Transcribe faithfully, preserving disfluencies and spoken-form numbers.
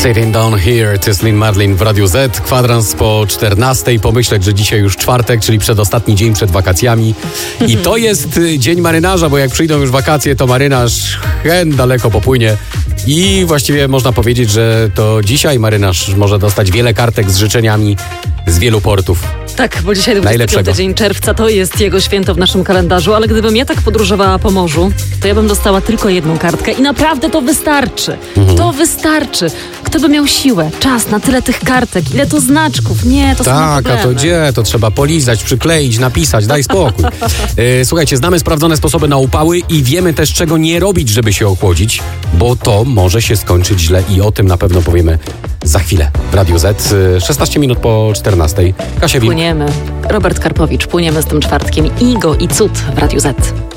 Sitting down here, to jest Lynn Marlin w Radiu Z. Kwadrans po czternastej. Pomyśleć, że dzisiaj już czwartek, czyli przedostatni dzień przed wakacjami. I to jest dzień marynarza, bo jak przyjdą już wakacje, to marynarz hen daleko popłynie. I właściwie można powiedzieć, że to dzisiaj marynarz może dostać wiele kartek z życzeniami z wielu portów. Tak, bo dzisiaj dwudziesty piąty dzień czerwca to jest jego święto w naszym kalendarzu, ale gdybym ja tak podróżowała po morzu, to ja bym dostała tylko jedną kartkę i naprawdę to wystarczy. Mhm. To wystarczy. Kto by miał siłę, czas na tyle tych kartek, ile to znaczków? Nie, to są Tak, a to gdzie? To trzeba polizać, przykleić, napisać, daj spokój. e, słuchajcie, znamy sprawdzone sposoby na upały i wiemy też, czego nie robić, żeby się ochłodzić, bo to może się skończyć źle i o tym na pewno powiemy za chwilę w Radiu Z. szesnaście minut po czternastej. Kasia Wilk. Płyniemy. Robert Karpowicz. Płyniemy z tym czwartkiem. Igo i Cud w Radiu Z.